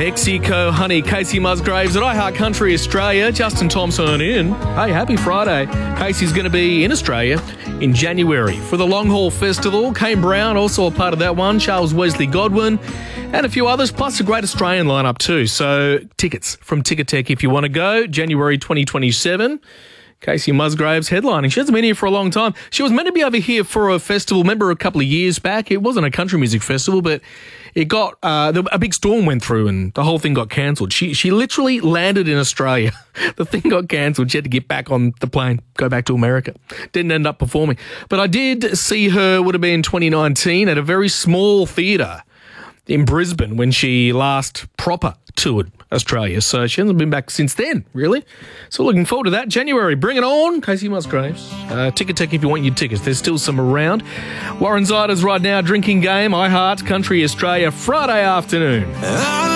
Mexico, honey, Casey Musgraves at iHeart Country Australia. Justin Thompson in. Hey, happy Friday. Casey's going to be in Australia in January for the Long Haul Festival. Kane Brown, also a part of that one. Charles Wesley Godwin and a few others, plus a great Australian lineup too. So tickets from Ticketek if you want to go. January 2027. Casey Musgraves headlining. She hasn't been here for a long time. She was meant to be over here for a festival, remember, a couple of years back. It wasn't a country music festival, but it got a big storm went through and the whole thing got cancelled. She literally landed in Australia. The thing got cancelled. She had to get back on the plane, go back to America. Didn't end up performing. But I did see her, would have been 2019, at a very small theatre in Brisbane when she last proper toured Australia. So she hasn't been back since then, really. So looking forward to that. January, bring it on. Casey Musgraves. Ticketek if you want your tickets. There's still some around. Warren Ziders right now, drinking game. iHeart Country Australia, Friday afternoon.